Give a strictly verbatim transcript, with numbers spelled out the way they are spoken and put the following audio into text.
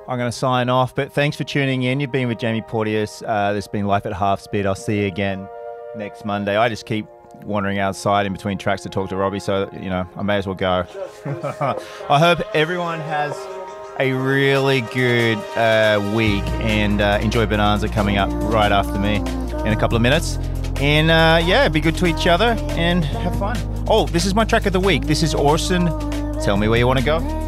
I'm going to sign off, but thanks for tuning in. You've been with Jamie Porteous. Uh, this has been Life at Half Speed. I'll see you again next Monday. I just keep wandering outside in between tracks to talk to Robbie, so, you know, I may as well go. I hope everyone has a really good uh, week and uh, enjoy Bonanza coming up right after me in a couple of minutes. And uh, yeah, be good to each other and have fun. Oh, this is my track of the week. This is Orson. Tell me where you want to go.